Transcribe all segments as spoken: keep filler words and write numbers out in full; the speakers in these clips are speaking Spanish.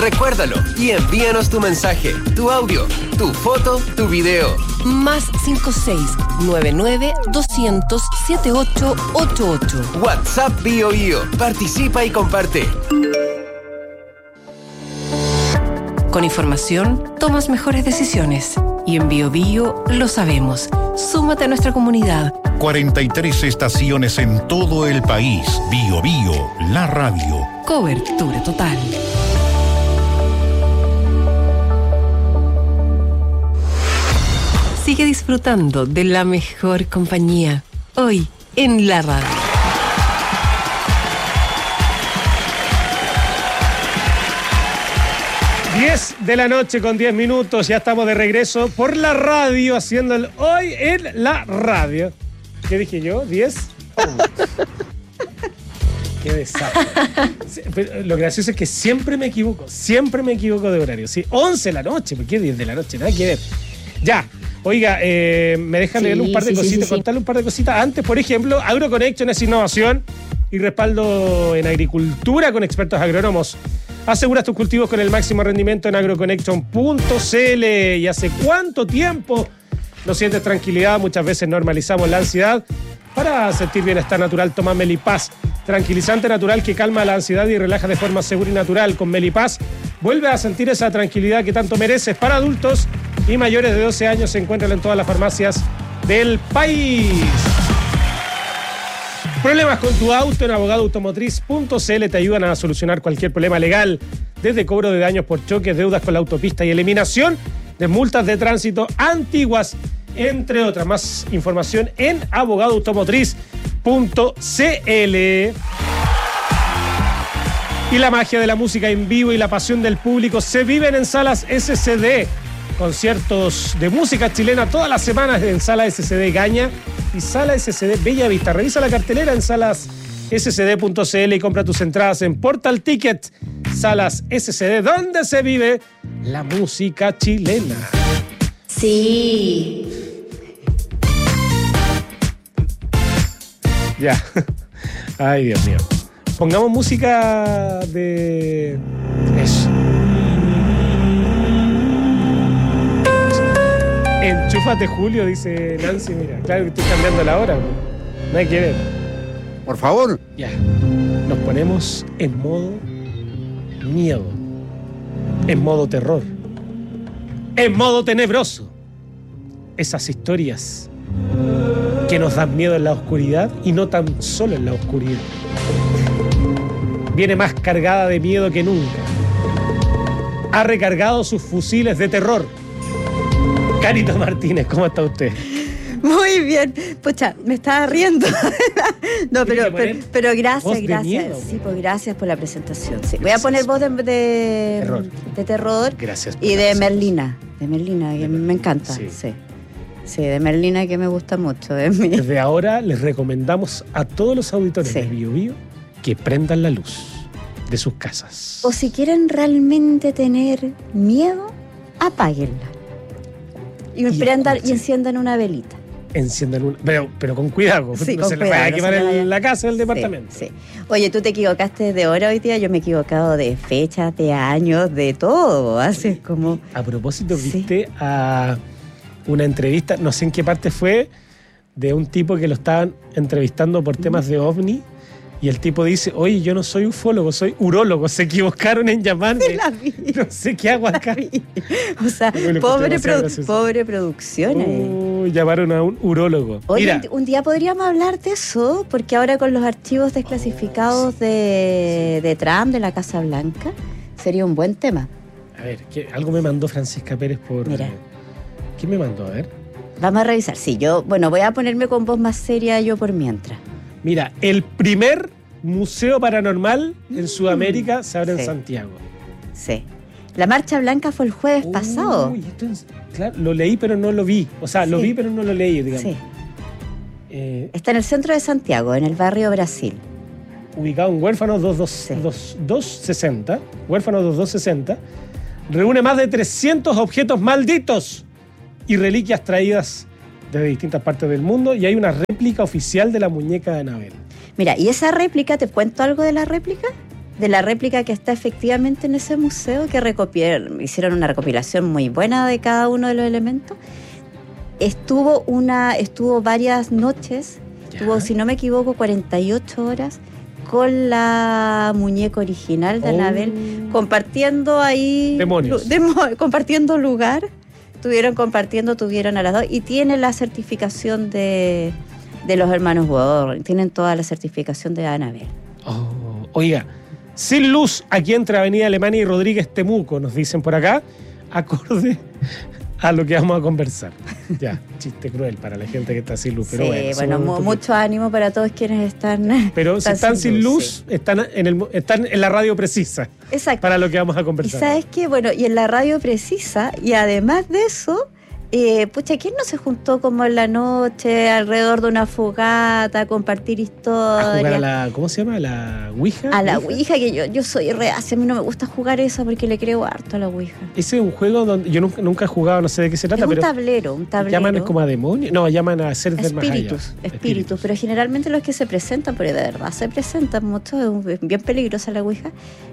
Recuérdalo y envíanos tu mensaje, tu audio, tu foto, tu video. Más cinco seis nueve nueve dos cero cero siete ocho ocho ocho. WhatsApp Bio Bio. Participa y comparte. Con información, tomas mejores decisiones. Y en Bio Bio lo sabemos. Súmate a nuestra comunidad. cuarenta y tres estaciones en todo el país. Bio Bio, la radio. Cobertura total. Sigue disfrutando de la mejor compañía. Hoy en la radio. diez de la noche con diez minutos, ya estamos de regreso por la radio, haciendo el Hoy en la radio. ¿Qué dije yo? ¿diez? Oh. Qué desastre. Lo gracioso es que siempre me equivoco, siempre me equivoco de horario. ¿Sí? once de la noche, ¿por qué diez de la noche? Nada que ver. Ya, oiga, eh, me dejan sí, leerle un par de sí, cositas, sí, sí, contarle un par de cositas. Antes, por ejemplo, AgroConnection es innovación y respaldo en agricultura con expertos agrónomos. Aseguras tus cultivos con el máximo rendimiento en agroconnection punto c l. ¿Y hace cuánto tiempo no sientes tranquilidad? Muchas veces normalizamos la ansiedad. Para sentir bienestar natural, toma Melipaz. Tranquilizante natural que calma la ansiedad y relaja de forma segura y natural. Con Melipaz, vuelve a sentir esa tranquilidad que tanto mereces. Para adultos y mayores de doce años, se encuentran en todas las farmacias del país. Problemas con tu auto en abogado automotriz punto c l te ayudan a solucionar cualquier problema legal, desde cobro de daños por choques, deudas con la autopista y eliminación de multas de tránsito antiguas, entre otras. Más información en abogado automotriz punto c l. Y la magia de la música en vivo y la pasión del público se viven en Salas S C D. Conciertos de música chilena todas las semanas en Sala S C D Gaña y Sala S C D Bella Vista. Revisa la cartelera en salas s c d punto c l y compra tus entradas en Portal Ticket. Salas S C D, donde se vive la música chilena. Sí. Ya. Ay, Dios mío. Pongamos música de... Eso. Enchúfate, Julio, dice Nancy. Mira, claro que estoy cambiando la hora. No hay que ver. Por favor. Ya. Nos ponemos en modo miedo. En modo terror. En modo tenebroso. Esas historias que nos dan miedo en la oscuridad y no tan solo en la oscuridad. Viene más cargada de miedo que nunca. Ha recargado sus fusiles de terror. Carito Martínez, ¿cómo está usted? Muy bien. Pucha, me estaba riendo. No, pero, pero, pero gracias, gracias. Miedo, sí, pues gracias por la presentación. Sí. Voy a poner voz de, de, terror. de terror. Gracias. Y de Merlina. De Merlina, que de me encanta. Sí. sí. Sí, de Merlina, que me gusta mucho. De mí. Desde ahora les recomendamos a todos los auditores sí. de Bio Bio que prendan la luz de sus casas. O si quieren realmente tener miedo, apáguenla. Y, y, prendan, y enciendan una velita. Enciendan una... Pero, pero con cuidado, sí, no con se les vaya a quemar no en la casa del departamento. Sí, sí. Oye, tú te equivocaste de hora hoy día, yo me he equivocado de fechas, de años, de todo. Haces como... A propósito, sí. viste a una entrevista, no sé en qué parte fue, de un tipo que lo estaban entrevistando por temas de ovni. Y el tipo dice, oye, yo no soy ufólogo, soy urólogo, se equivocaron en llamarme. Sí, la vi. No sé qué hago acá. O sea, pobre, produ- pobre producción. Uh, llamaron a un urólogo. Oye, Mira. un día podríamos hablar de eso, porque ahora con los archivos desclasificados oh, sí. de, de Trump, de la Casa Blanca, sería un buen tema. A ver, ¿qué, algo me mandó Francisca Pérez por... Mira. ¿Qué me mandó? A ver. Vamos a revisar. Sí, yo, bueno, voy a ponerme con voz más seria yo por mientras. Mira, el primer museo paranormal en Sudamérica se abre sí. en Santiago. Sí. La Marcha Blanca fue el jueves Uy, pasado. Esto es, claro, lo leí pero no lo vi. O sea, sí. lo vi pero no lo leí, digamos. Sí. Eh, Está en el centro de Santiago, en el barrio Brasil. Ubicado en Huérfanos veintidós sesenta. Huérfanos veintidós sesenta. Reúne más de trescientos objetos malditos y reliquias traídas desde distintas partes del mundo, y hay una réplica oficial de la muñeca de Anabel. Mira, y esa réplica, ¿te cuento algo de la réplica? de la réplica que está efectivamente en ese museo, que recopilaron, hicieron una recopilación muy buena de cada uno de los elementos. Estuvo una, estuvo varias noches, ya. Estuvo, si no me equivoco, cuarenta y ocho horas con la muñeca original de oh. Anabel, compartiendo ahí... Demonios. Demo, compartiendo lugar. Estuvieron compartiendo, tuvieron a las dos, y tienen la certificación de, de los hermanos Warren, tienen toda la certificación de Anabel. Oh, oiga, sin luz aquí entre Avenida Alemania y Rodríguez Temuco, nos dicen por acá, acorde a lo que vamos a conversar. Ya, chiste cruel para la gente que está sin luz, pero sí, bueno. bueno, mu- mucho ánimo para todos quienes están. Pero si están sin luz, luz sí. están, en el, están en la radio precisa. Exacto. Para lo que vamos a conversar. Y sabes qué, bueno, y en la radio precisa, y además de eso, eh, pucha, ¿quién no se juntó como en la noche alrededor de una fogata a compartir historias? A jugar a la, ¿cómo se llama? ¿A la Ouija? A la Ouija, que yo, yo soy reacia, a mí no me gusta jugar esa porque le creo harto a la Ouija. Ese es un juego donde yo nunca, nunca he jugado, no sé de qué se trata, es un pero... tablero, un tablero. ¿Llaman como a demonios? No, llaman a seres del más allá. Espíritus, espíritus, pero generalmente los que se presentan, porque de verdad se presentan mucho, es bien peligrosa la Ouija,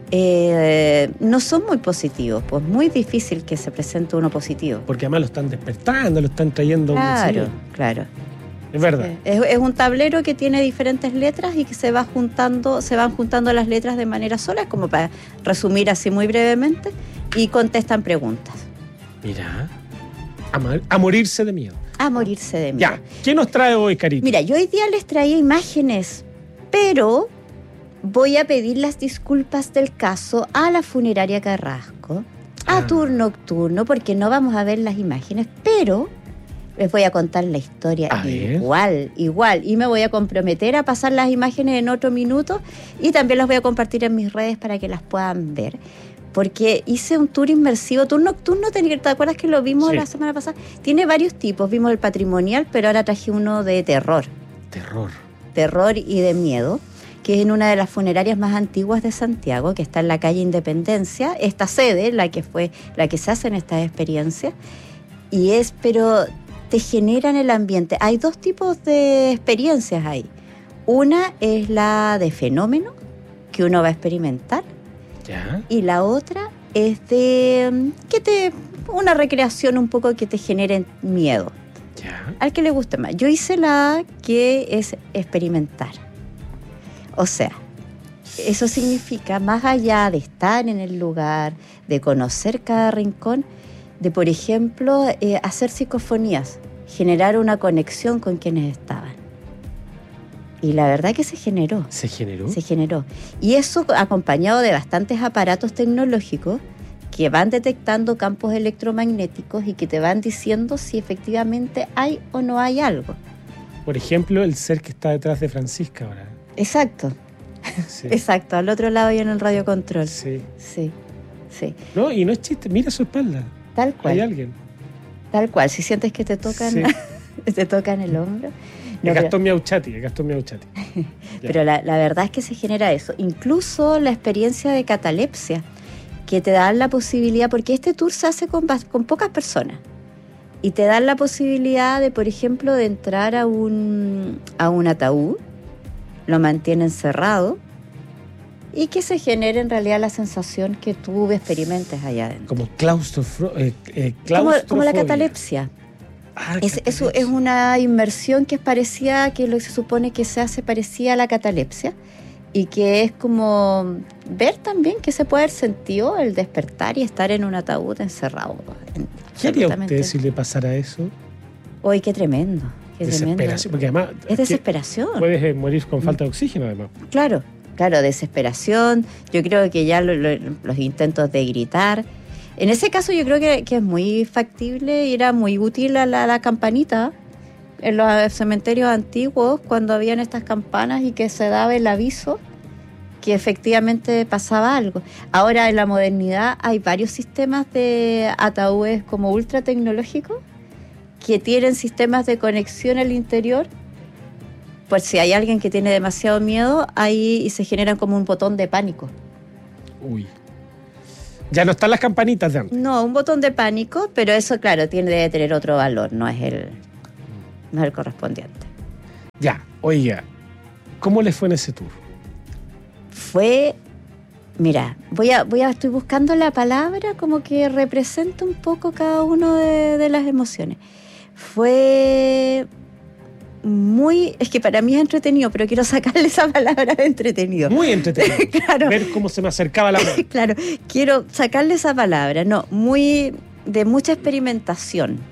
eh, no son muy positivos, pues muy difícil que se presente uno positivo. Porque además lo están despertando, lo están trayendo. Claro, un claro. Es verdad. Es, es un tablero que tiene diferentes letras y que se va juntando, se van juntando las letras de manera sola, es como para resumir así muy brevemente, y contestan preguntas. Mira, a, mar, a morirse de miedo. A morirse de miedo. Ya, ¿qué nos trae hoy, Carito? Mira, yo hoy día les traía imágenes, pero voy a pedir las disculpas del caso a la funeraria Carrasco, a ah. Tour Nocturno, porque no vamos a ver las imágenes, pero les voy a contar la historia a igual, ver. igual. Y me voy a comprometer a pasar las imágenes en otro minuto y también las voy a compartir en mis redes para que las puedan ver. Porque hice un tour inmersivo, Tour Nocturno, ¿te acuerdas que lo vimos sí. la semana pasada? Tiene varios tipos, vimos el patrimonial, pero ahora traje uno de terror. Terror. Terror y de miedo, que es en una de las funerarias más antiguas de Santiago, que está en la calle Independencia, esta sede, la que fue, la que se hacen estas experiencias, y es, pero te generan el ambiente. Hay dos tipos de experiencias ahí. Una es la de fenómeno, que uno va a experimentar, ¿ya? Y la otra es de que te una recreación un poco que te genere miedo. ¿Ya? Al que le guste más. Yo hice la que es experimentar. O sea, eso significa, más allá de estar en el lugar, de conocer cada rincón, de, por ejemplo, eh, hacer psicofonías, generar una conexión con quienes estaban. Y la verdad que se generó. ¿Se generó? Se generó. Y eso acompañado de bastantes aparatos tecnológicos que van detectando campos electromagnéticos y que te van diciendo si efectivamente hay o no hay algo. Por ejemplo, el ser que está detrás de Francisca ahora. Exacto. Sí. Exacto, al otro lado y en el radiocontrol. Sí. Sí, sí. No, y no es chiste, mira su espalda. Tal cual. Hay alguien. Tal cual, si sientes que te tocan, sí. te tocan el hombro. No, Gastón Miauchati, Gastón Miauchati. Pero la, la verdad es que se genera eso. Incluso la experiencia de catalepsia, que te dan la posibilidad, porque este tour se hace con, con pocas personas, y te dan la posibilidad de, por ejemplo, de entrar a un, a un ataúd, lo mantienen cerrado, y que se genere en realidad la sensación que tú experimentes allá adentro. Como claustrofo- eh, eh, como, como la catalepsia. Ah, es, es, es una inmersión que es parecida, que lo que se supone que se hace parecida a la catalepsia, y que es como ver también que se puede haber sentido el despertar y estar en un ataúd encerrado. ¿Qué haría usted si le pasara eso? Uy, qué tremendo. Qué desesperación, tremendo. porque además... Es desesperación. Puedes morir con falta de oxígeno, además. Claro, claro, desesperación. Yo creo que ya lo, lo, los intentos de gritar. En ese caso yo creo que, que es muy factible y era muy útil a la, la campanita en los cementerios antiguos, cuando habían estas campanas y que se daba el aviso que efectivamente pasaba algo. Ahora en la modernidad hay varios sistemas de ataúdes como ultra tecnológicos que tienen sistemas de conexión al interior. Pues si hay alguien que tiene demasiado miedo, ahí se generan como un botón de pánico. Uy. Ya no están las campanitas de antes. No, un botón de pánico, pero eso, claro, tiene debe tener otro valor, no es el, no es el correspondiente. Ya, oiga, ¿cómo le fue en ese tour? Fue Mira, voy a, voy a, estoy buscando la palabra como que representa un poco cada uno de, de las emociones. Fue muy, es que para mí es entretenido, pero quiero sacarle esa palabra de entretenido. Muy entretenido. Claro. Ver cómo se me acercaba la mano. Claro, quiero sacarle esa palabra, no, muy de mucha experimentación.